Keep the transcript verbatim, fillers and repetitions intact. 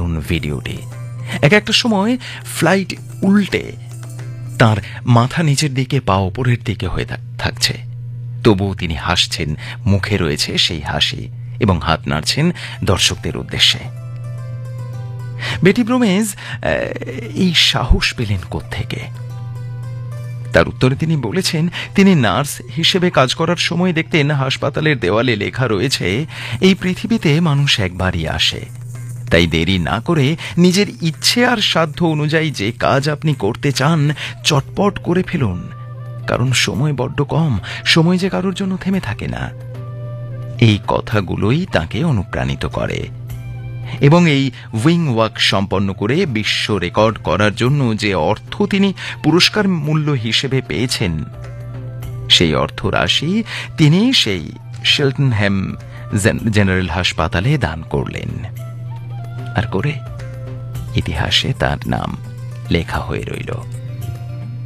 দারুণ ভিডিওটি। এক একটা সময় ফ্লাইট উল্টে তার মাথা নিচের দিকে, পা ওপরের দিকে হয়ে থাকছে, তবুও তিনি হাসছেন, মুখে রয়েছে সেই হাসি এবং হাত নাড়ছেন দর্শকদের উদ্দেশ্যে। বেটি ব্রোমেজ এই সাহস পেলেন কোত্থেকে? তার উত্তরে তিনি বলেছেন, তিনি নার্স হিসেবে কাজ করার সময় দেখতেন হাসপাতালের দেওয়ালে লেখা রয়েছে, এই পৃথিবীতে মানুষ একবারই আসে, তাই দেরি না করে নিজের ইচ্ছে আর সাধ্য অনুযায়ী যে কাজ আপনি করতে চান চটপট করে ফেলুন, কারণ সময় বড্ড কম, সময় যে কারোর জন্য থেমে থাকে না। এই কথাগুলোই তাকে অনুপ্রাণিত করে এবং এই উইং ওয়াক সম্পন্ন করে বিশ্ব রেকর্ড করার জন্য যে অর্থ তিনি পুরস্কার মূল্য হিসেবে পেয়েছেন, সেই অর্থ রাশি তিনি সেই শেলটনহ্যাম জেনারেল হাসপাতালে দান করলেন, আর করে ইতিহাসে তার নাম লেখা হয়ে রইল।